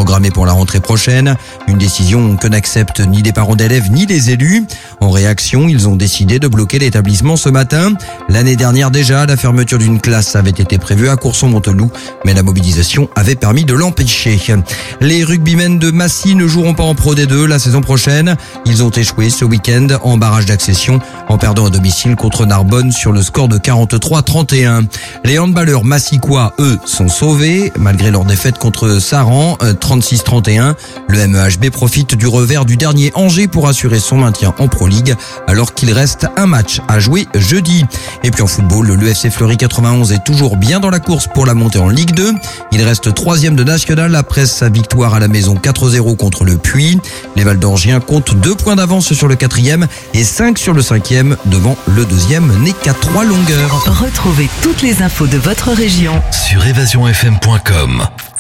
programmée pour la rentrée prochaine. Une décision que n'acceptent ni les parents d'élèves ni les élus. En réaction, ils ont décidé de bloquer l'établissement ce matin. L'année dernière déjà, la fermeture d'une classe avait été prévue à Courson-Monteloup, mais la mobilisation avait permis de l'empêcher. Les rugbymen de Massy ne joueront pas en Pro D2 la saison prochaine. Ils ont échoué ce week-end en barrage d'accession en perdant à domicile contre Narbonne sur le score de 43-31. Les handballeurs massicois, eux, sont sauvés malgré leur défaite contre Saran 36-31. Le MEHB profite du revers du dernier Angers pour assurer son maintien en Pro League alors qu'il reste un match à jouer jeudi. Et puis en football, le FC Fleury 91 est toujours bien dans la course pour la montée en Ligue 2. Il reste 3e de national après sa victoire à la maison 4-0 contre le Puy. Les Valdorgiens comptent 2 points d'avance sur le 4e et 5 sur le 5e devant le 2e n'est qu'à 3 longueurs. Retrouvez toutes les infos de votre région sur évasionfm.com.